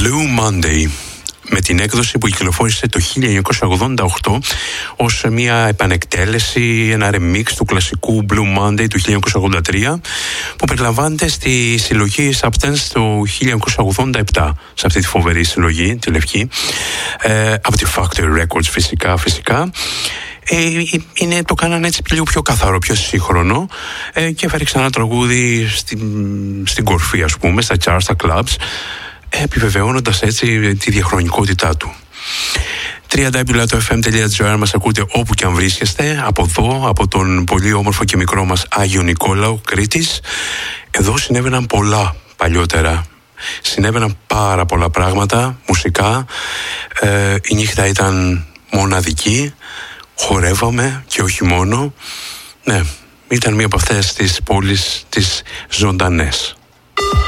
Blue Monday, με την έκδοση που κυκλοφόρησε το 1988 ως μια επανεκτέλεση, ένα remix του κλασικού Blue Monday του 1983, που περιλαμβάνεται στη συλλογή Substance του 1987, σε αυτή τη φοβερή συλλογή, τη λευκή, από τη Factory Records φυσικά. Το κάνανε έτσι λίγο πιο καθαρό, πιο σύγχρονο, και έφερε ξανά τραγούδι στην κορφή, ας πούμε, στα charts, στα clubs, επιβεβαιώνοντας έτσι τη διαχρονικότητά του. www.fm.gr, μας ακούτε όπου και αν βρίσκεστε, από εδώ, από τον πολύ όμορφο και μικρό μας Άγιο Νικόλαο, Κρήτης. Εδώ συνέβαιναν πολλά παλιότερα. Συνέβαιναν πάρα πολλά πράγματα μουσικά. Η νύχτα ήταν μοναδική. Χορεύαμε και όχι μόνο. Ναι, ήταν μία από αυτές τις πόλεις τις ζωντανές.